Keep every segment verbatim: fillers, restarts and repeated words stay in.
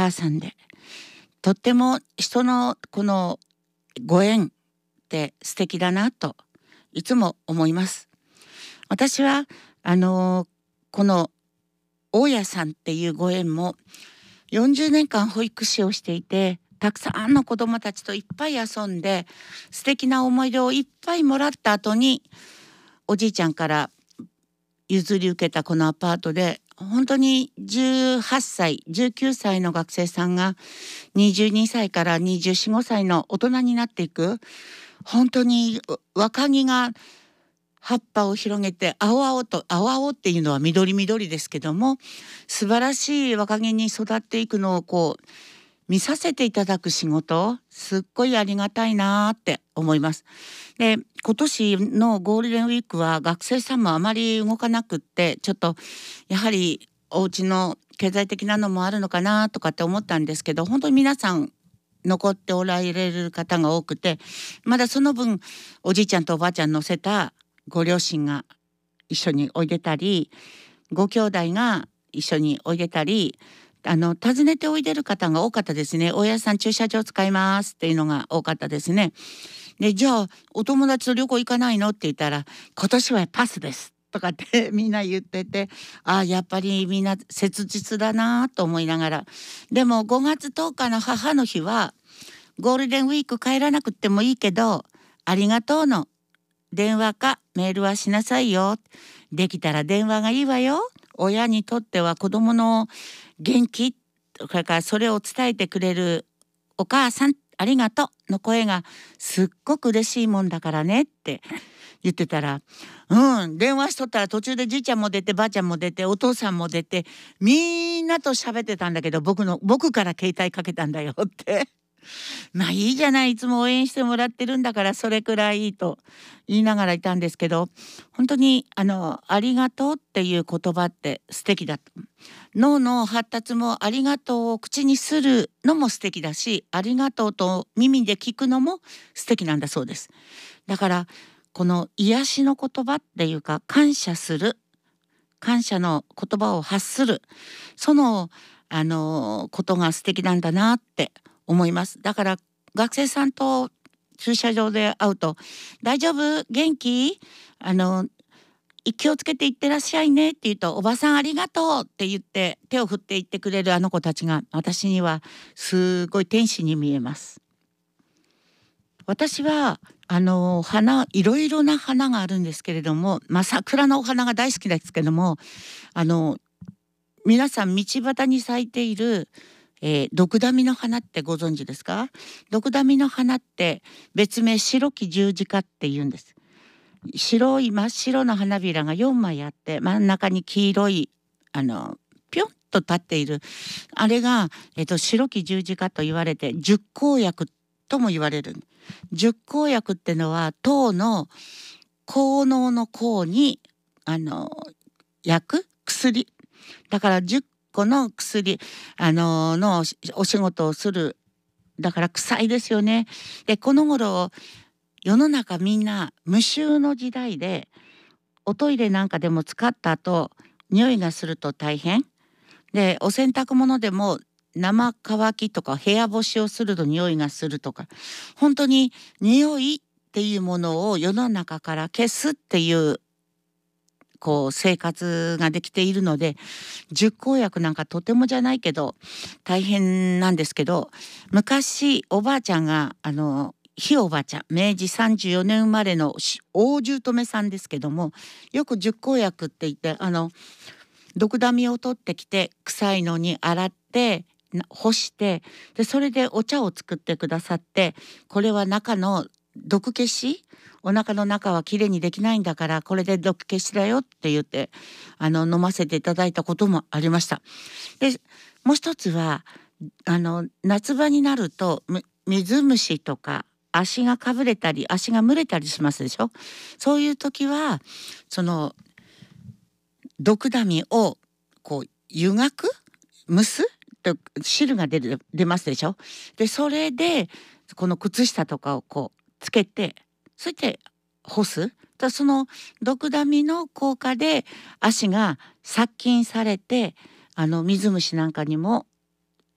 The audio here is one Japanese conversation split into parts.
母さんで、とっても人のこのご縁って素敵だなといつも思います。私はあのこの大家さんっていうご縁もよんじゅうねんかん保育士をしていて、たくさんの子どもたちといっぱい遊んで素敵な思い出をいっぱいもらった後に、おじいちゃんから譲り受けたこのアパートで、本当にじゅうはっさいじゅうきゅうさいの学生さんがにじゅうにさいからにじゅうよん、ごさいの大人になっていく、本当に若木が葉っぱを広げて青々と、青々っていうのは緑緑ですけども、素晴らしい若木に育っていくのをこう見させていただく仕事、すっごいありがたいなって思います。で、今年のゴールデンウィークは学生さんもあまり動かなくって、ちょっとやはりお家の経済的なのもあるのかなとかって思ったんですけど、本当に皆さん残っておられる方が多くて、まだその分おじいちゃんとおばあちゃん乗せたご両親が一緒においでたり、ご兄弟が一緒においでたり、あの訪ねておいでる方が多かったですね。大家さん駐車場使いますっていうのが多かったですね。で、じゃあお友達と旅行行かないのって言ったら、今年はパスですとかってみんな言ってて、ああやっぱりみんな切実だなと思いながら、でもごがつとおかの母の日はゴールデンウィーク帰らなくてもいいけど、ありがとうの電話かメールはしなさいよ。できたら電話がいいわよ。親にとっては子供の元気、それからそれを伝えてくれるお母さんありがとうの声がすっごく嬉しいもんだからねって言ってたら、うん電話しとったら途中でじいちゃんも出てばあちゃんも出てお父さんも出て、みんなと喋ってたんだけど、僕の僕から携帯かけたんだよってまあいいじゃない、いつも応援してもらってるんだからそれくらいいいと言いながらいたんですけど、本当にあのありがとうっていう言葉って素敵だと。脳の発達もありがとうを口にするのも素敵だし、ありがとうと耳で聞くのも素敵なんだそうです。だからこの癒しの言葉っていうか、感謝する、感謝の言葉を発する、そのあのことが素敵なんだなって思います。だから学生さんと駐車場で会うと、大丈夫元気、あの気をつけていってらっしゃいねって言うと、おばさんありがとうって言って手を振って言ってくれるあの子たちが私にはすごい天使に見えます。私はあの花、いろいろな花があるんですけれども、まあ、桜のお花が大好きですけども、あの皆さん道端に咲いている、えー、ドクダミの花ってご存知ですか？ドクダミの花って別名白き十字架って言うんです。白い真っ白な花びらがよんまいあって、真ん中に黄色いあのピョンと立っているあれが、えっと、白き十字架と言われて、十光薬とも言われる。十光薬ってのは糖の効能の効にあの薬、薬だからじゅっこの薬あののお仕事をする。だから臭いですよね。でこの頃世の中みんな無臭の時代で、おトイレなんかでも使った後匂いがすると大変で、お洗濯物でも生乾きとか部屋干しをすると匂いがするとか、本当に匂いっていうものを世の中から消すっていうこう生活ができているので、十光薬なんかとてもじゃないけど大変なんですけど、昔おばあちゃんがあのひいおばあちゃん、明治さんじゅうよねん生まれの大姑さんですけども、よく十光薬って言ってあのドクダミを取ってきて臭いのに洗って干して、でそれでお茶を作ってくださって、これは中の毒消し、お腹の中はきれいにできないんだからこれで毒消しだよって言ってあの飲ませていただいたこともありました。でもう一つはあの夏場になると水虫とか足がかぶれたり足が蒸れたりしますでしょ。そういう時はそのドクダミをこう湯がく蒸すと汁が出る出ますでしょ。でそれでこの靴下とかをこうつけて、そして干すと、そのドクダミの効果で足が殺菌されて、あの水虫なんかにも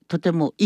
とても